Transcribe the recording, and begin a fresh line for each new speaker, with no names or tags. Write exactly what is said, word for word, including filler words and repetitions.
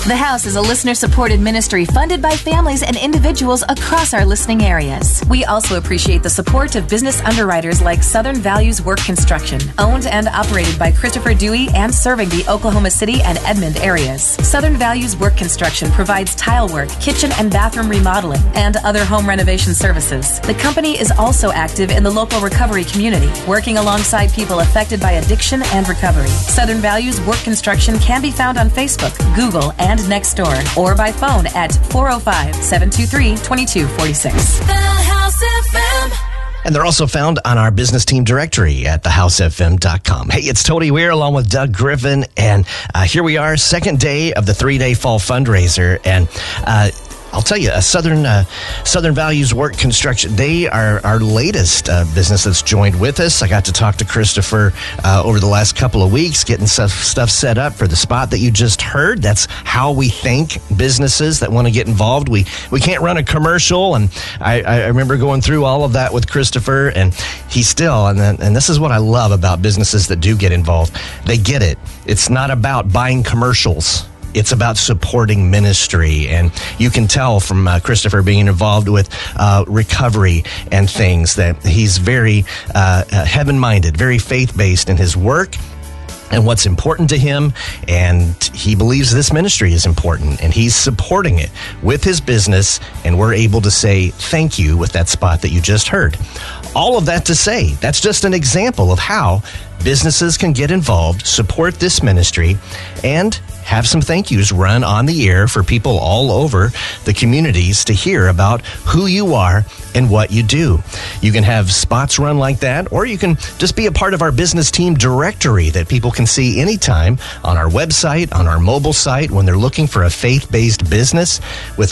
The House is a listener-supported ministry funded by families and individuals across our listening areas. We also appreciate the support of business underwriters like Southern Values Work Construction, owned and operated by Christopher Dewey and serving the Oklahoma City and Edmond areas. Southern Values Work Construction provides tile work, kitchen and bathroom remodeling, and other home renovation services. The company is also active in the local recovery community, working alongside people affected by addiction and recovery. Southern Values Work Construction can be found on Facebook, Google, and Nextdoor, or by phone at four oh five, seven two three, two two four six.
The House F M.
And they're also found on our business team directory at the house f m dot com. Hey, it's Tony Weir along with Doug Griffin, and uh, here we are, second day of the three-day fall fundraiser, and uh, I'll tell you, a Southern uh, Southern Values Work Construction, they are our latest uh, business that's joined with us. I got to talk to Christopher uh, over the last couple of weeks, getting stuff, stuff set up for the spot that you just heard. That's how we think businesses that want to get involved. We we can't run a commercial, and I, I remember going through all of that with Christopher, and he still, and, then, and this is what I love about businesses that do get involved. They get it. It's not about buying commercials. It's about supporting ministry, and you can tell from uh, Christopher being involved with uh, recovery and things that he's very uh, uh, heaven-minded, very faith-based in his work and what's important to him, and he believes this ministry is important, and he's supporting it with his business, and we're able to say thank you with that spot that you just heard. All of that to say, that's just an example of how businesses can get involved, support this ministry, and have some thank yous run on the air for people all over the communities to hear about who you are and what you do. You can have spots run like that, or you can just be a part of our business team directory that people can see anytime on our website, on our mobile site, when they're looking for a faith-based business with